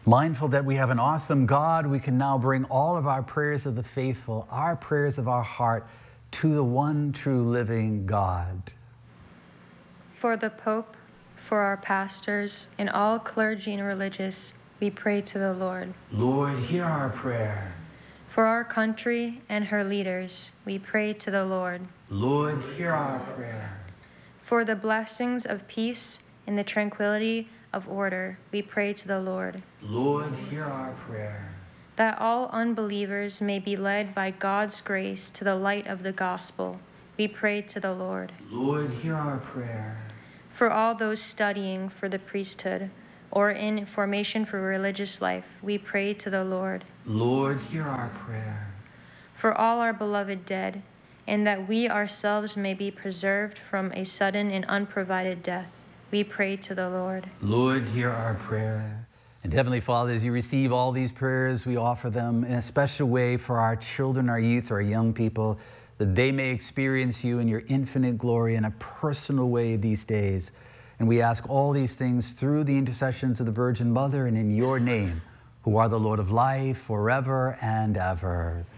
Mindful that we have an awesome God, we can now bring all of our prayers of the faithful, our prayers of our heart, to the one true living God. For the Pope, for our pastors, and all clergy and religious, we pray to the Lord. Lord, hear our prayer. For our country and her leaders, we pray to the Lord. Lord, hear our prayer. For the blessings of peace and the tranquility of order, we pray to the Lord. Lord, hear our prayer. That all unbelievers may be led by God's grace to the light of the gospel, we pray to the Lord. Lord, hear our prayer. For all those studying for the priesthood or in formation for religious life, we pray to the Lord. Lord, hear our prayer. For all our beloved dead, and that we ourselves may be preserved from a sudden and unprovided death, we pray to the Lord. Lord, hear our prayer. And Heavenly Father, as you receive all these prayers, we offer them in a special way for our children, our youth, our young people, that they may experience you in your infinite glory in a personal way these days. And we ask all these things through the intercessions of the Virgin Mother and in your name, who are the Lord of life forever and ever.